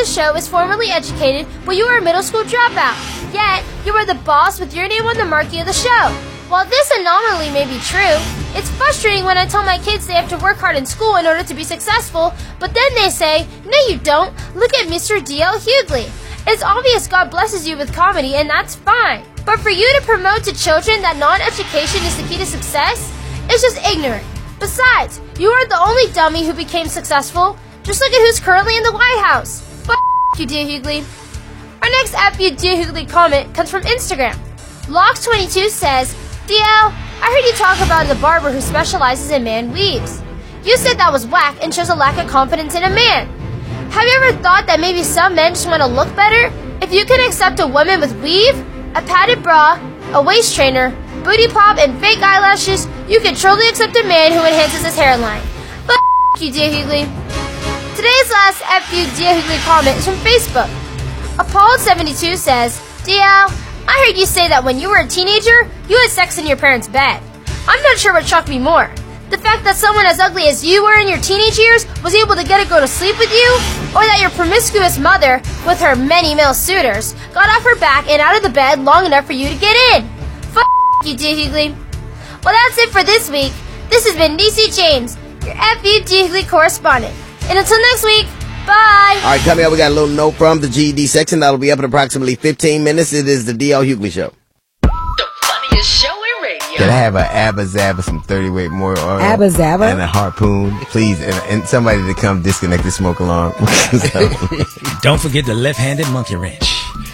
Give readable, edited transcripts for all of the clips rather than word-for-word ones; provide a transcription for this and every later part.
show is formally educated, but you are a middle school dropout. Yet, you are the boss with your name on the marquee of the show. While this anomaly may be true, it's frustrating when I tell my kids they have to work hard in school in order to be successful, but then they say, no you don't, look at Mr. D.L. Hughley. It's obvious God blesses you with comedy, and that's fine. But for you to promote to children that non-education is the key to success, it's just ignorant. Besides, you are the only dummy who became successful. Just look at who's currently in the White House. F*** you, D.L. Hughley. Our next F you, D.L. Hughley comment comes from Instagram. Lox22 says, DL, I heard you talk about the barber who specializes in man weaves. You said that was whack and shows a lack of confidence in a man. Have you ever thought that maybe some men just want to look better? If you can accept a woman with weave, a padded bra, a waist trainer, booty pop, and fake eyelashes, you can truly accept a man who enhances his hairline. But you, D.L. Hughley. Today's last F you, D.L. Hughley comment is from Facebook. Appalled72 says, DL, I heard you say that when you were a teenager, you had sex in your parents' bed. I'm not sure what shocked me more. The fact that someone as ugly as you were in your teenage years was able to get a girl to sleep with you, or that your promiscuous mother, with her many male suitors, got off her back and out of the bed long enough for you to get in. F*** you, D. Hughley. Well, that's it for this week. This has been DC James, your FU D. Hughley correspondent. And until next week, bye! All right, coming up, we got a little note from the GED section. That'll be up in approximately 15 minutes. It is the D.L. Hughley Show. The funniest show in radio. Can I have an Abba Zaba, some 30-weight more oil? Abba Zaba? And a harpoon, please. And somebody to come disconnect the smoke alarm. Don't forget the left-handed monkey wrench.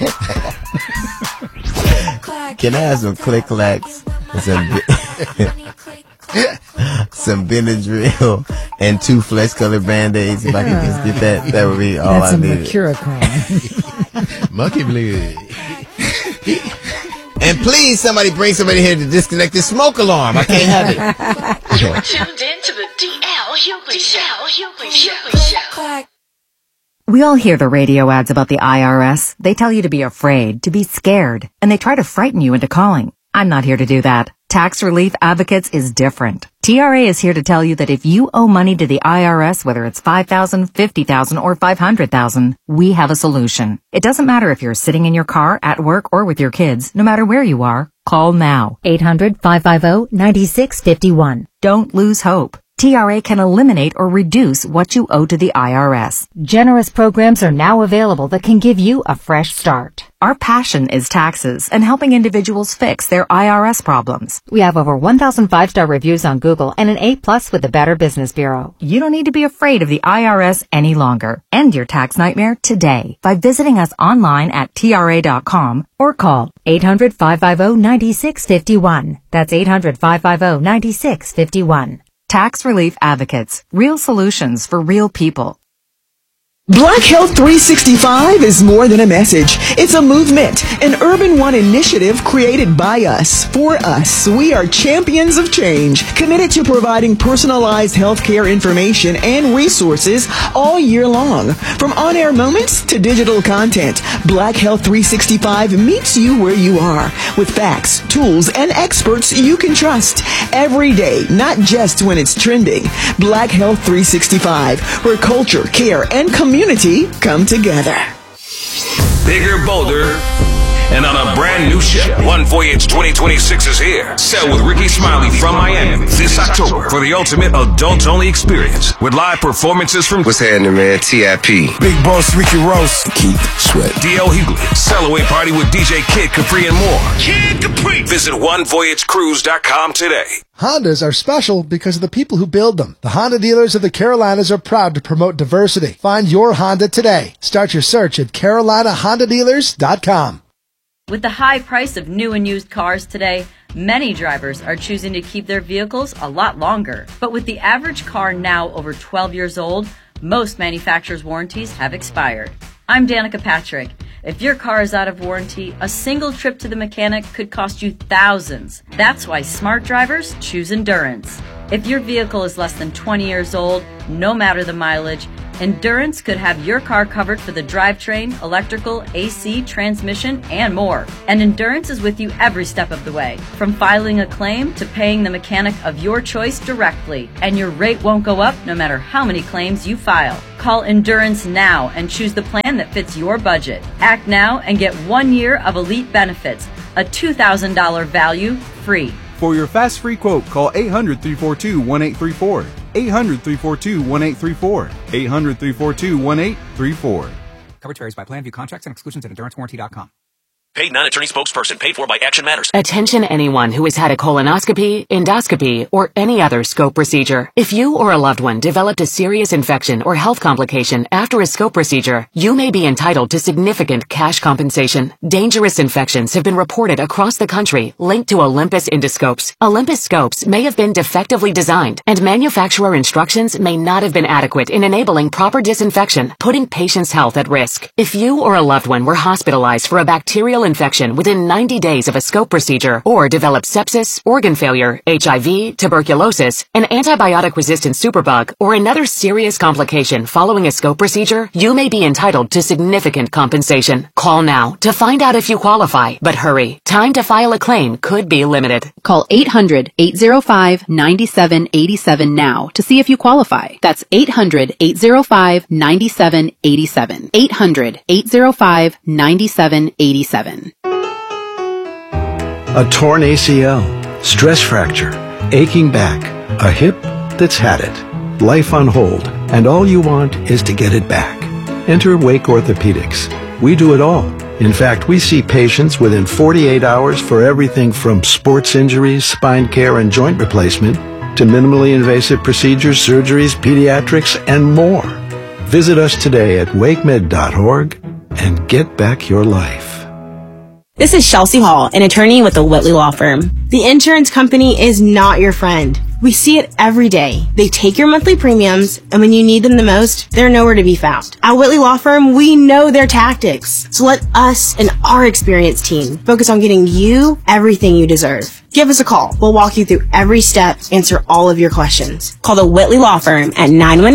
Can I have some click-clacks? Some Benadryl and 2 flesh-colored Band-Aids. If I could just get that, that would be all That's I needed. Mercurochrome. Monkey blood. And please, somebody bring somebody here to disconnect this smoke alarm. I can't have it. You're tuned in to the D.L. Hughley Show. We all hear the radio ads about the IRS. They tell you to be afraid, to be scared, and they try to frighten you into calling. I'm not here to do that. Tax Relief Advocates is different. TRA is here to tell you that if you owe money to the IRS, whether it's $5,000, $50,000, or $500,000, we have a solution. It doesn't matter if you're sitting in your car, at work, or with your kids. No matter where you are, call now. 800-550-9651. Don't lose hope. TRA can eliminate or reduce what you owe to the IRS. Generous programs are now available that can give you a fresh start. Our passion is taxes and helping individuals fix their IRS problems. We have over 1,000 5-star reviews on Google and an A+ with the Better Business Bureau. You don't need to be afraid of the IRS any longer. End your tax nightmare today by visiting us online at TRA.com or call 800-550-9651. That's 800-550-9651. Tax Relief Advocates. Real solutions for real people. Black Health 365 is more than a message. It's a movement, an Urban One initiative created by us, for us. We are champions of change, committed to providing personalized healthcare information and resources all year long. From on-air moments to digital content, Black Health 365 meets you where you are with facts, tools, and experts you can trust every day, not just when it's trending. Black Health 365, where culture, care, and community come together. Bigger, bolder, and on a brand new ship. One Voyage 2026 is here. Sail with Ricky Smiley from Miami this October for the ultimate adults-only experience with live performances from what's happening, man? TIP, Big Boss Ricky Ross, Keith Sweat, D.L. Hughley, Sail Away Party with DJ Kid Capri and more. Kid Capri. Visit OneVoyageCruise.com today. Hondas are special because of the people who build them. The Honda dealers of the Carolinas are proud to promote diversity. Find your Honda today. Start your search at CarolinaHondaDealers.com. With the high price of new and used cars today, many drivers are choosing to keep their vehicles a lot longer. But with the average car now over 12 years old, most manufacturers' warranties have expired. I'm Danica Patrick. If your car is out of warranty, a single trip to the mechanic could cost you thousands. That's why smart drivers choose Endurance. If your vehicle is less than 20 years old, no matter the mileage, Endurance could have your car covered for the drivetrain, electrical, AC, transmission, and more. And Endurance is with you every step of the way, from filing a claim to paying the mechanic of your choice directly. And your rate won't go up no matter how many claims you file. Call Endurance now and choose the plan that fits your budget. Act now and get 1 year of elite benefits, a $2,000 value free. For your fast free quote, call 800-342-1834. 800-342-1834. 800-342-1834. Coverage varies by plan. View contracts and exclusions at endurancewarranty.com. Paid non-attorney spokesperson paid for by Action Matters. Attention anyone who has had a colonoscopy, endoscopy, or any other scope procedure. If you or a loved one developed a serious infection or health complication after a scope procedure, you may be entitled to significant cash compensation. Dangerous infections have been reported across the country linked to Olympus endoscopes. Olympus scopes may have been defectively designed, and manufacturer instructions may not have been adequate in enabling proper disinfection, putting patients' health at risk. If you or a loved one were hospitalized for a bacterial infection within 90 days of a scope procedure, or developed sepsis, organ failure, HIV, tuberculosis, an antibiotic-resistant superbug, or another serious complication following a scope procedure, you may be entitled to significant compensation. Call now to find out if you qualify, but hurry. Time to file a claim could be limited. Call 800-805-9787 now to see if you qualify. That's 800-805-9787. 800-805-9787. A torn ACL, stress fracture, aching back, a hip that's had it, life on hold, and all you want is to get it back. Enter Wake Orthopedics. We do it all. In fact, we see patients within 48 hours for everything from sports injuries, spine care, and joint replacement to minimally invasive procedures, surgeries, pediatrics, and more. Visit us today at wakemed.org and get back your life. This is Chelsea Hall, an attorney with the Whitley Law Firm. The insurance company is not your friend. We see it every day. They take your monthly premiums, and when you need them the most, they're nowhere to be found. At Whitley Law Firm, we know their tactics. So let us and our experienced team focus on getting you everything you deserve. Give us a call. We'll walk you through every step, answer all of your questions. Call the Whitley Law Firm at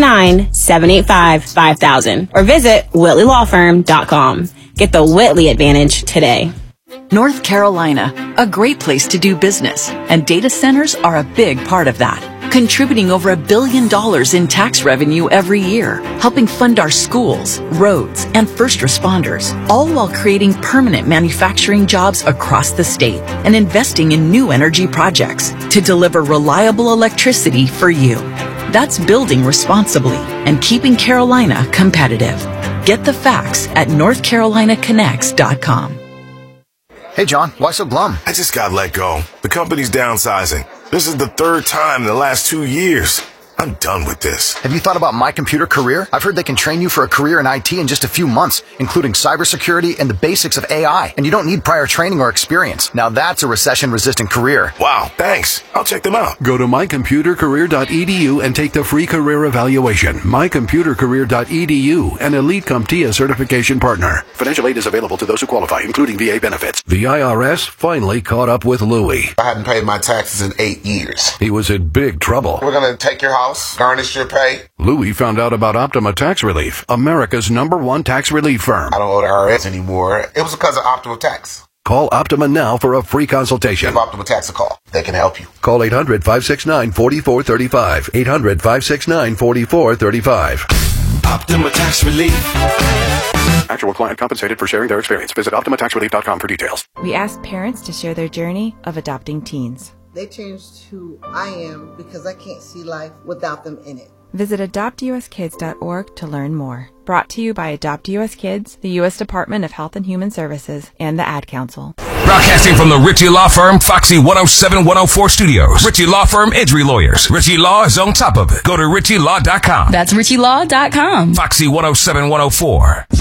919-785-5000 or visit whitleylawfirm.com. Get the Whitley advantage today. North Carolina, a great place to do business, and data centers are a big part of that, contributing over $1 billion in tax revenue every year, helping fund our schools, roads, and first responders, all while creating permanent manufacturing jobs across the state and investing in new energy projects to deliver reliable electricity for you. That's building responsibly and keeping Carolina competitive. Get the facts at NorthCarolinaConnects.com. Hey, John, why so glum? I just got let go. The company's downsizing. This is the third time in the last 2 years. I'm done with this. Have you thought about My Computer Career? I've heard they can train you for a career in IT in just a few months, including cybersecurity and the basics of AI. And you don't need prior training or experience. Now that's a recession-resistant career. Wow, thanks. I'll check them out. Go to mycomputercareer.edu and take the free career evaluation. mycomputercareer.edu, an Elite CompTIA certification partner. Financial aid is available to those who qualify, including VA benefits. The IRS finally caught up with Louie. I hadn't paid my taxes in 8 years. He was in big trouble. We're going to take your house, garnish your pay. Louie found out about Optima Tax Relief, America's #1 tax relief firm. I don't owe the IRS anymore. It was because of Optima Tax. Call Optima now for a free consultation. Give Optima Tax a call. They can help you. Call 800-569-4435. 800-569-4435. Optima Tax Relief. Actual client compensated for sharing their experience. Visit OptimaTaxRelief.com for details. We asked parents to share their journey of adopting teens. They changed who I am because I can't see life without them in it. Visit AdoptUSKids.org to learn more. Brought to you by Adopt US Kids, the U.S. Department of Health and Human Services, and the Ad Council. Broadcasting from the Ritchie Law Firm, Foxy 107-104 Studios. Ritchie Law Firm Injury Lawyers. Ritchie Law is on top of it. Go to RitchieLaw.com. That's RitchieLaw.com. Foxy 107-104.